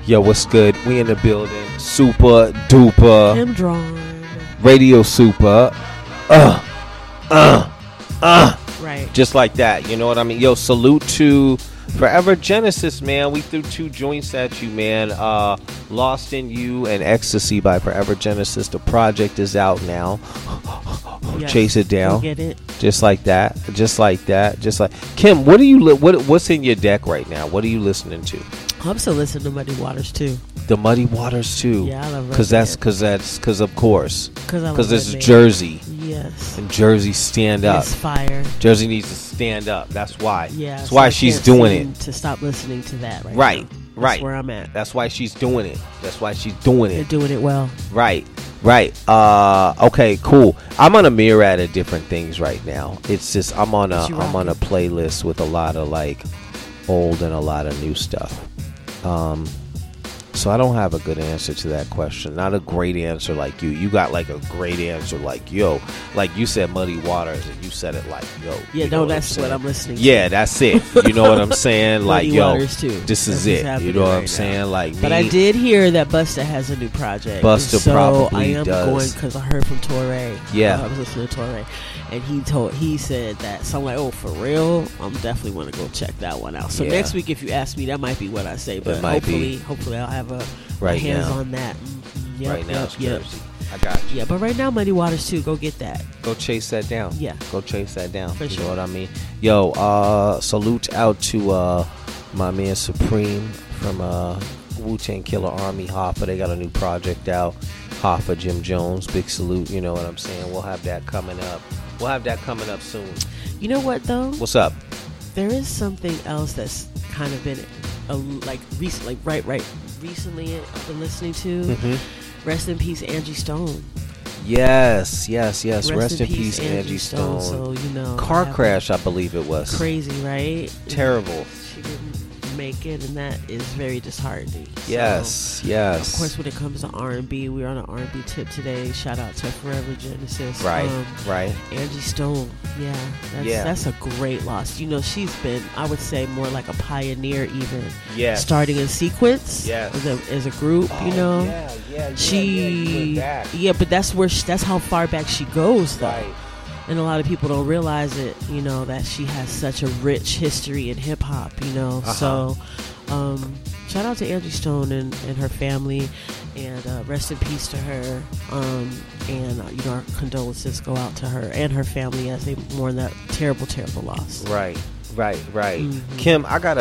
Yo, what's good? We in the building. Super duper. Kim Drawn. Radio Super. Right. Just like that. You know what I mean? Yo, salute to Forever Genesis, man. We threw 2 joints at you, man. Lost in You and Ecstasy by Forever Genesis. The project is out now. Yes. Chase it down. Get it. Just like that. Just like that. Just like Kim. What are you? What's in your deck right now? What are you listening to? I'm still listening to Muddy Waters too. The Muddy Waters too. Yeah, I love because of course. Because it's Redman. Jersey. Yes. And Jersey stand up. It's fire. Jersey needs to stand up. That's why. Yeah. That's why she's doing it. To stop listening to that right Right. now. Right. That's where I'm at. That's why she's doing it. That's why she's doing They're it. doing it well. Right. Right. Okay, cool. I'm on a myriad of different things right now. It's just I'm on a playlist with a lot of like old and a lot of new stuff. So I don't have a good answer to that question. Not a great answer like you. You got like a great answer like yo. Like you said Muddy Waters and you said it like yo. Yeah, you know no, that's what I'm listening to. Yeah, that's it. You know what I'm saying? Like Muddy yo, Waters too. this is That's it. You know what right I'm now. saying? Like But me, I did hear that Busta has a new project. Busta so probably I am does. going because I heard from Torre. Yeah. I was listening to Torre, and he said that. So I'm like, oh, for real? I'm definitely want to go check that one out. So Yeah. next week, if you ask me, that might be what I say. But might be. hopefully, I'll have a Right hands now. on that. Yep, right now yep, it's yep. Jersey. I got you. Yeah, but right now, Muddy Waters too. Go get that. Go chase that down. Yeah. Go chase that down. For you sure. know what I mean? Yo, salute out to my man Supreme from Wu-Tang Killer Army, Hoffa. They got a new project out. Hoffa, Jim Jones. Big salute, you know what I'm saying? We'll have that coming up. We'll have that coming up soon. You know what though? What's up? There is something else that's kind of been recently I've been listening to. Mm-hmm. Rest in peace, Angie Stone. Yes. Rest in peace, Angie Stone. So, you know, Car crash, I believe it was. Crazy, right? Terrible. She didn't make it, and that is very disheartening. Yes. Of course, when it comes to R&B, we're on an R&B tip today. Shout out to Forever Genesis. Right. Angie Stone. That's a great loss. You know, she's been, I would say, more like a pioneer even. Yes. Starting in Sequence. Yes. As a group, you know. Yeah. But that's how far back she goes, though. Right. And a lot of people don't realize it, you know, that she has such a rich history in hip hop, you know. So, shout out to Angie Stone and her family, and rest in peace to her. And you know, our condolences go out to her and her family as they mourn that terrible, terrible loss. Right. Mm-hmm. Kim, I got